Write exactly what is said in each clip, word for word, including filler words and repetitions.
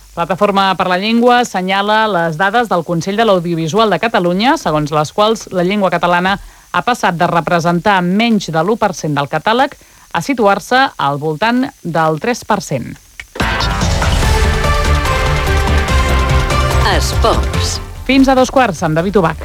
Plataforma per la Llengua assenyala les dades del Consell de l'Audiovisual de Catalunya, segons les quals la llengua catalana ha passat de representar menys de l'u per cent del catàleg a situar-se al voltant del tres per cent. Esports. Fins a dos quarts, amb David Ubach.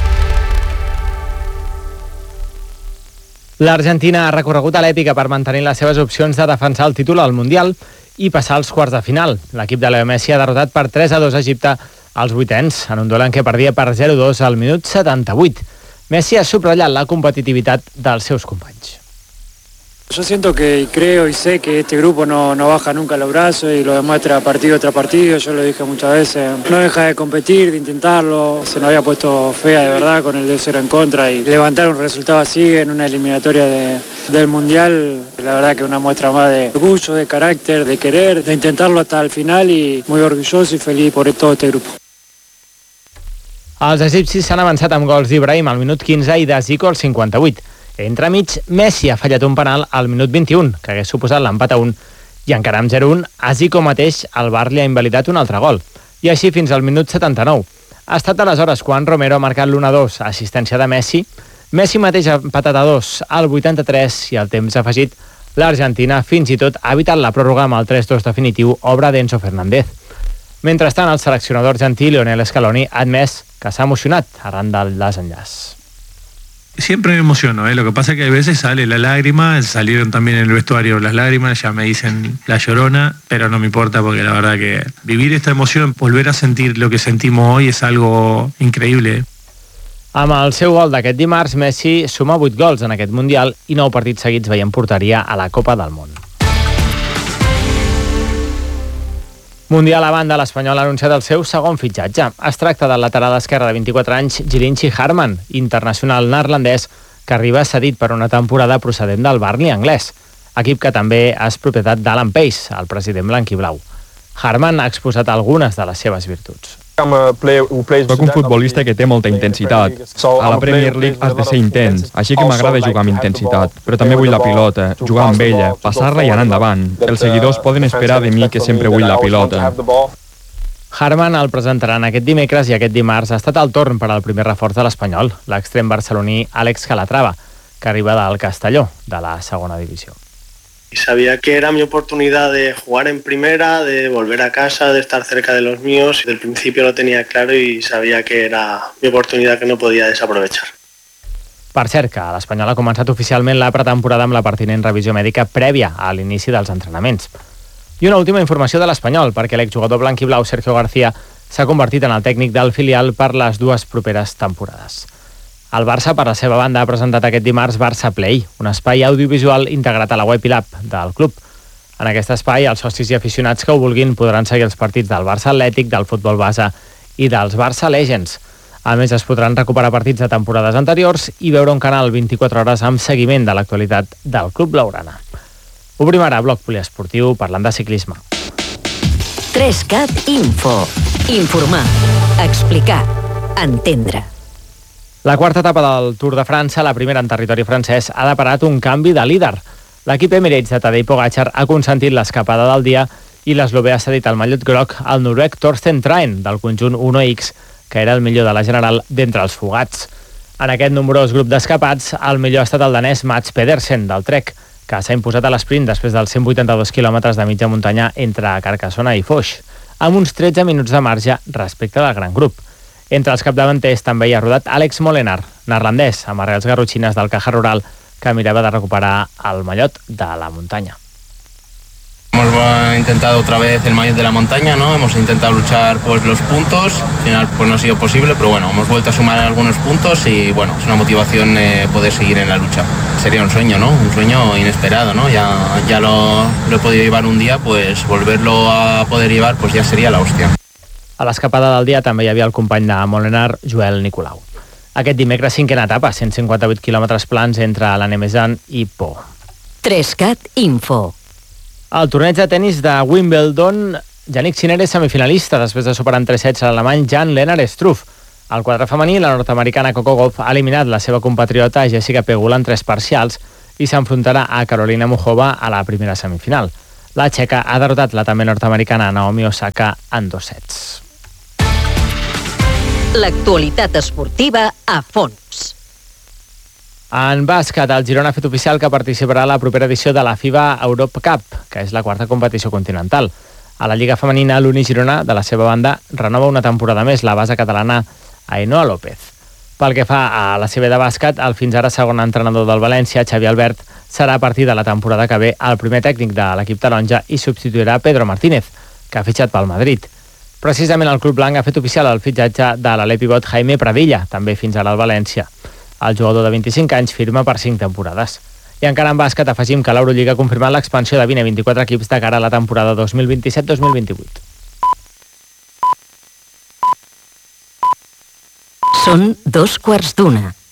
L'Argentina ha recorregut a l'èpica per mantenir les seves opcions de defensar el títol al Mundial i passar als quarts de final. L'equip de Leo Messi ha derrotat per tres a dos a Egipte als vuitens, en un duel en què perdia per zero a dos al minut setanta-vuit. Messi ha subratllat la competitivitat dels seus companys. Yo siento que creo y sé que este grupo no, no baja nunca los brazos y lo demuestra partido tras partido. Yo lo dije muchas veces, no deja de competir, de intentarlo. Se nos había puesto fea de verdad con el dos cero en contra y levantar un resultado así en una eliminatoria de, del Mundial, la verdad que una muestra más de orgullo, de carácter, de querer, de intentarlo hasta el final y muy orgulloso y feliz por todo este grupo. Els egipcis s'han avançat amb gols d'Ibrahim al minut quinze i de Zico al cinquanta-vuit. Entremig, Messi ha fallat un penal al minut vint-i-un, que hagués suposat l'empat a un, i encara amb zero a un, a Zico mateix el V A R li ha invalidat un altre gol, i així fins al minut setanta-nou. Ha estat aleshores quan Romero ha marcat l'u a dos, assistència de Messi. Messi mateix ha empatat a dos al vuitanta-tres i al temps afegit l'Argentina fins i tot ha evitat la pròrroga amb el tres a dos definitiu, obra d'Enzo Fernández. Mentrestant, el seleccionador argentí Lionel Scaloni ha admès que s'ha emocionat arran del desenllaç. Siempre me emociono, ¿eh? Lo que pasa es que a veces sale la lágrima, salieron también en el vestuario las lágrimas, ya me dicen la llorona, pero no me importa porque la verdad que vivir esta emoción, volver a sentir lo que sentimos hoy es algo increíble. Amb el seu gol d'aquest dimarts, Messi suma vuit gols en aquest Mundial i nou partits seguits veient porteria a la Copa del Món. Mundial a banda, l'Espanyol ha anunciat el seu segon fitxatge. Es tracta del lateral esquerre de vint-i-quatre anys, Jirinchi Harman, internacional neerlandès, que arriba cedit per una temporada procedent del Burnley anglès, equip que també és propietat d'Alan Pace, el president blanc-i-blau. Harman ha exposat algunes de les seves virtuts. Soc un futbolista que té molta intensitat. A la Premier League has de ser intens, així que m'agrada jugar amb intensitat, però també vull la pilota, jugar amb ella, passar-la i anar endavant. Els seguidors poden esperar de mi que sempre vull la pilota. Harman el presentaran aquest dimecres i aquest dimarts ha estat el torn per al primer reforç de l'Espanyol, l'extrem barceloní Àlex Calatrava, que arriba del Castelló, de la segona divisió. Y sabía que era mi oportunidad de jugar en primera, de volver a casa, de estar cerca de los míos. Desde el principio lo tenía claro y sabía que era mi oportunidad que no podía desaprovechar. Per cert, que l'Espanyol ha començat oficialment la pretemporada amb la pertinent revisió mèdica prèvia a l'inici dels entrenaments. I una última informació de l'Espanyol, perquè l'exjugador blanc-i-blau Sergio García s'ha convertit en el tècnic del filial per les dues properes temporades. El Barça, per la seva banda, ha presentat aquest dimarts Barça Play, un espai audiovisual integrat a la web i l'app del club. En aquest espai, els socis i aficionats que ho vulguin podran seguir els partits del Barça Atlètic, del futbol base i dels Barça Legends. A més, es podran recuperar partits de temporades anteriors i veure un canal vint-i-quatre hores amb seguiment de l'actualitat del club blaugrana. Obrim ara bloc poliesportiu parlant de ciclisme. tres cat Info. Informar, explicar, entendre. La quarta etapa del Tour de França, la primera en territori francès, ha deparat un canvi de líder. L'equip Emirates de Tadej Pogačar ha consentit l'escapada del dia i l'eslovè ha cedit el mallot groc al noruec Torsten Traen, del conjunt Uno X, que era el millor de la general d'entre els fugats. En aquest nombrós grup d'escapats, el millor ha estat el danès Mats Pedersen, del Trek, que s'ha imposat a l'esprint després dels cent vuitanta-dos quilòmetres de mitja muntanya entre Carcassona i Foix, amb uns tretze minuts de marge respecte del gran grup. Entre els capdavanters també hi ha rodat Alex Molenaar, neerlandès, amb arrels garrotxines del Caja Rural, que mirava de recuperar el mallot de la muntanya. Hemos intentado otra vez el maillot de la montaña, ¿no? Hemos intentado luchar pues los puntos, al final pues no ha sido posible, pero bueno, hemos vuelto a sumar algunos puntos y bueno, es una motivación eh, poder seguir en la lucha. Sería un sueño, ¿no? Un sueño inesperado, ¿no? Ya, ya lo, lo he podido llevar un día, pues volverlo a poder llevar pues ya sería la hostia. A l'escapada del dia també hi havia el company de Molenaar, Joel Nicolau. Aquest dimecres cinquena etapa, cent cinquanta-vuit quilòmetres plans entre la Nemesan i Po. tres cat Info. Al torneig de tennis de Wimbledon, Jannik Sinner és semifinalista després de superar en tres sets a l'alemany Jan-Lennard Struff. Al quadre femení, la nord-americana Coco Gauff ha eliminat la seva compatriota Jessica Pegula en tres parcials i s'enfrontarà a Carolina Muchova a la primera semifinal. La txeca ha derrotat la també nord-americana Naomi Osaka en dos sets. L'actualitat esportiva a fons. En bàsquet, el Girona ha fet oficial que participarà a la propera edició de la FIBA Europe Cup, que és la quarta competició continental. A la Lliga Femenina, l'Uni Girona, de la seva banda, renova una temporada més la base catalana Ainhoa López. Pel que fa a la C B de bàsquet, el fins ara segon entrenador del València, Xavi Albert, serà a partir de la temporada que ve el primer tècnic de l'equip taronja i substituirà Pedro Martínez, que ha fitxat pel Madrid. Precisament el club blanc ha fet oficial el fitxatge de l'alè pivot Jaime Pradilla, també fins ara al València. El jugador de vint-i-cinc anys firma per cinc temporades. I encara en bàsquet afegim que l'Eurolliga ha confirmat l'expansió de vint a vint-i-quatre equips de cara a la temporada dos mil vint-i-set dos mil vint-i-vuit. Són dos quarts d'una.